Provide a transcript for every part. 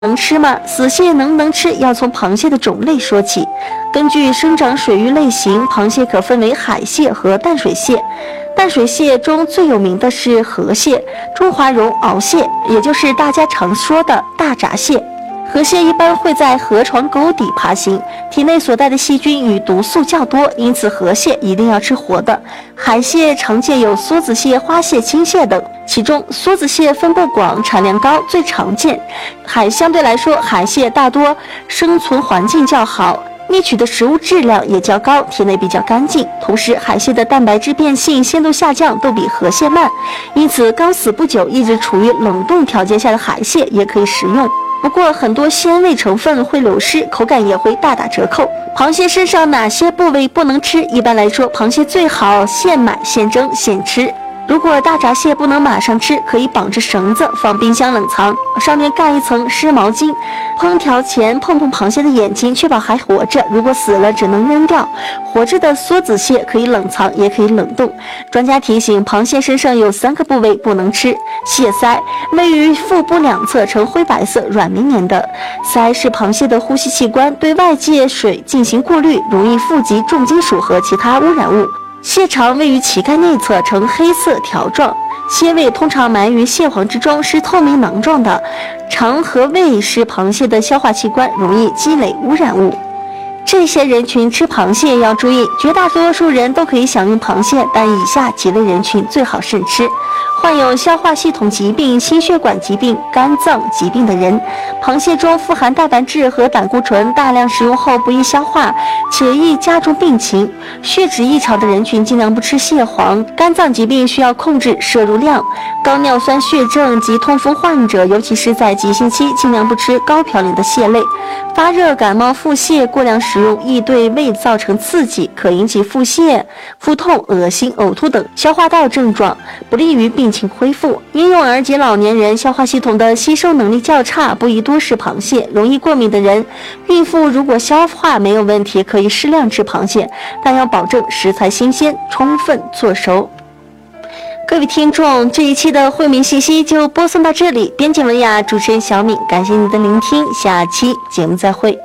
能吃吗？死蟹能不能吃，要从螃蟹的种类说起。根据生长水域类型，螃蟹可分为海蟹和淡水蟹。淡水蟹中最有名的是河蟹、中华绒螯蟹，也就是大家常说的大闸蟹。河蟹一般会在河床沟底爬行，体内所带的细菌与毒素较多，因此河蟹一定要吃活的。海蟹常见有梭子蟹、花蟹、青蟹等，其中梭子蟹分布广，产量高，最常见。相对来说，海蟹大多生存环境较好，觅取的食物质量也较高，体内比较干净。同时，海蟹的蛋白质变性、鲜度下降都比河蟹慢，因此刚死不久、一直处于冷冻条件下的海蟹也可以食用。不过，很多鲜味成分会流失，口感也会大打折扣。螃蟹身上哪些部位不能吃？一般来说，螃蟹最好现买现蒸现吃。如果大闸蟹不能马上吃，可以绑着绳子放冰箱冷藏，上面盖一层湿毛巾。烹调前碰碰螃蟹的眼睛，确保还活着，如果死了只能扔掉。活着的梭子蟹可以冷藏，也可以冷冻。专家提醒，螃蟹身上有3个部位不能吃。蟹鳃位于腹部两侧，呈灰白色，软绵绵的。鳃是螃蟹的呼吸器官，对外界水进行过滤，容易富集重金属和其他污染物。蟹肠位于鳍盖内侧，呈黑色条状，蟹胃通常埋于蟹黄之中，是透明囊状的。肠和胃是螃蟹的消化器官，容易积累污染物。这些人群吃螃蟹要注意，绝大多数人都可以享用螃蟹，但以下几类人群最好慎吃：患有消化系统疾病、心血管疾病、肝脏疾病的人。螃蟹中富含蛋白质和胆固醇，大量食用后不易消化，且易加重病情。血脂异常的人群尽量不吃蟹黄。肝脏疾病需要控制摄入量。高尿酸血症及痛风患者，尤其是在急性期，尽量不吃高嘌呤的蟹类。发热、感冒、腹泻，过量食用易对胃造成刺激，可引起腹泻、腹痛、恶心、呕吐等消化道症状，不利于病情恢复。婴幼儿及老年人消化系统的吸收能力较差，不宜多食螃蟹。容易过敏的人、孕妇如果消化没有问题，可以适量吃螃蟹，但要保证食材新鲜，充分做熟。各位听众，这一期的惠民信息就播送到这里。编辑文雅，主持人小敏，感谢您的聆听，下期节目再会。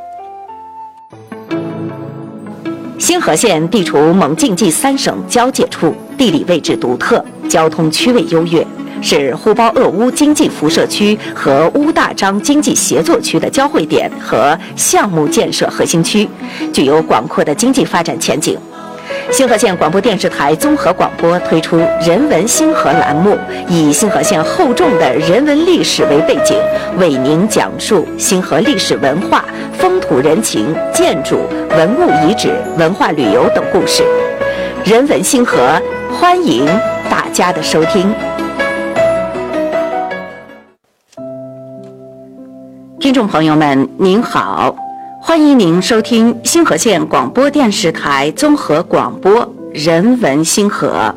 兴和县地处蒙晋冀3省交界处，地理位置独特，交通区位优越，是呼包鄂乌经济辐射区和乌大章经济协作区的交汇点和项目建设核心区，具有广阔的经济发展前景。兴和县广播电视台综合广播推出人文兴和栏目，以兴和县厚重的人文历史为背景，为您讲述兴和历史文化、风土人情、建筑、文物遗址、文化旅游等故事。人文兴和，欢迎大家的收听。听众朋友们，您好。欢迎您收听兴和县广播电视台综合广播人文兴和。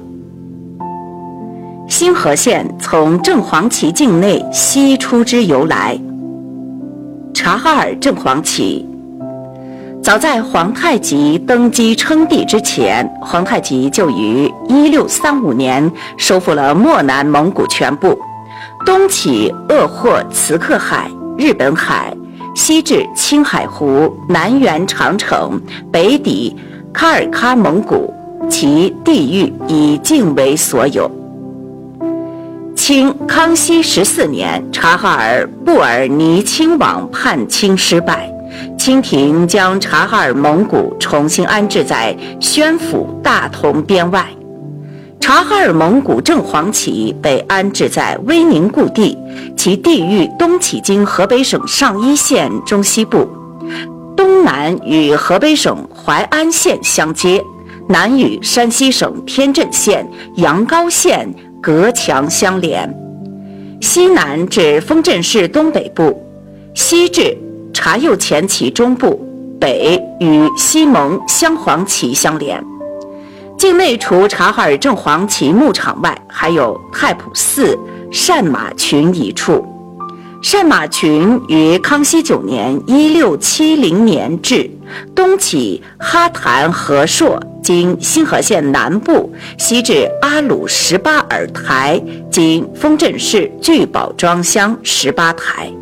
兴和县从正黄旗境内西出之由来。察哈尔正黄旗，早在皇太极登基称帝之前，皇太极就于1635年收复了漠南蒙古全部，东起鄂霍茨克海、日本海，西至青海湖，南缘长城，北抵喀尔喀蒙古，其地域以境为所有。清康熙14年，察哈尔布尔尼亲王叛清失败，清廷将察哈尔蒙古重新安置在宣府大同边外。察哈尔蒙古正黄旗被安置在威宁故地，其地域东起经河北省上邑县中西部，东南与河北省淮安县相接，南与山西省天镇县、阳高县隔墙相连，西南至丰镇市东北部，西至察右前旗中部，北与西蒙镶黄旗相连。境内除察哈尔正黄旗牧场外，还有太仆寺、善马群一处。善马群于康熙9年1670年置，东起哈坛和硕，经兴和县南部，西至阿鲁18尔台，经丰镇市聚宝庄乡18台。